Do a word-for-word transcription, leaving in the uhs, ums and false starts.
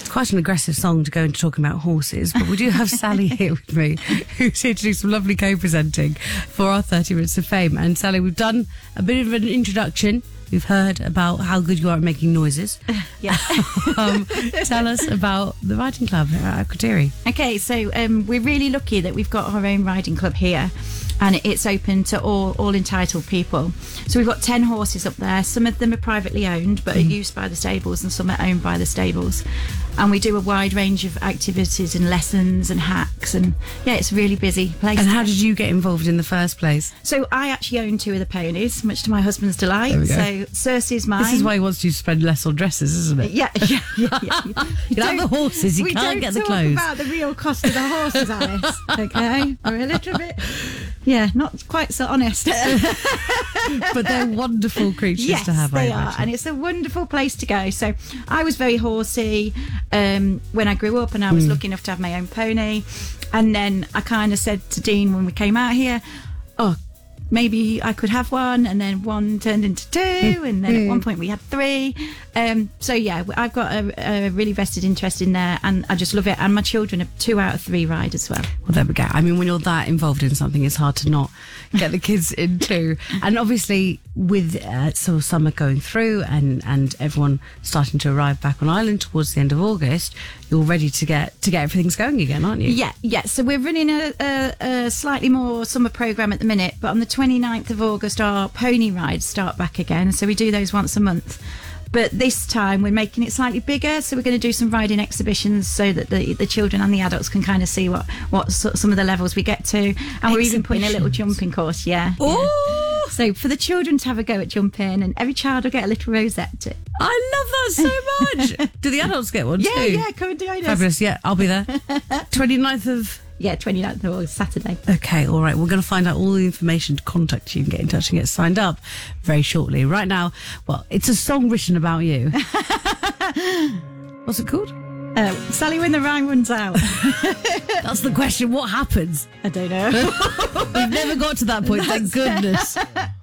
It's quite an aggressive song to go into talking about horses, but we do have Sally here with me, who's here to do some lovely co-presenting for our thirty minutes of fame. And Sally, we've done a bit of an introduction. We've heard about how good you are at making noises. Yeah. um, tell us about the riding club at Akrotiri. Okay, so um, we're really lucky that we've got our own riding club here, and it's open to all, all entitled people. So we've got ten horses up there. Some of them are privately owned, but mm. are used by the stables, and some are owned by the stables. And we do a wide range of activities and lessons and hacks, and yeah, it's a really busy place. And how did you get involved in the first place? So I actually own two of the ponies, much to my husband's delight. So Cersei's mine. This is why he wants you to spend less on dresses, isn't it? Yeah, yeah, yeah. yeah. You don't have the horses, you can't get the clothes. We don't talk about the real cost of the horses, Alice, okay? We're a little bit, yeah, not quite so honest. But they're wonderful creatures yes, to have, they I are, imagine. and it's a wonderful place to go. So I was very horsey um, when I grew up, and I was mm. lucky enough to have my own pony. And then I kind of said to Dean when we came out here, oh, maybe I could have one, and then one turned into two, and then at one point we had three. Um, so yeah, I've got a, a really vested interest in there, and I just love it. And my children are two out of three ride as well. Well, there we go. I mean, when you're that involved in something, it's hard to not get the kids into. And obviously, with uh, sort of summer going through, and and everyone starting to arrive back on island towards the end of August, you're ready to get to get everything's going again, aren't you? Yeah, yeah. So we're running a, a, a slightly more summer programme at the minute, but on the twenty-ninth of August, our pony rides start back again. So we do those once a month. But this time we're making it slightly bigger, so we're going to do some riding exhibitions so that the, the children and the adults can kind of see what, what so, some of the levels we get to. And we're even putting a little jumping course, yeah. Oh! Yeah. So for the children to have a go at jumping, and every child will get a little rosette too. I love that so much. Do the adults get one yeah, too? Yeah, yeah, come and join us. Fabulous, yeah, I'll be there. twenty-ninth of... Yeah, twenty-ninth of August, Saturday. Okay, all right. We're going to find out all the information to contact you and get in touch and get signed up very shortly. Right now, well, it's a song written about you. What's it called? Uh, Sally when the rhyme runs out. That's the question. What happens? I don't know. We've never got to that point, thank goodness.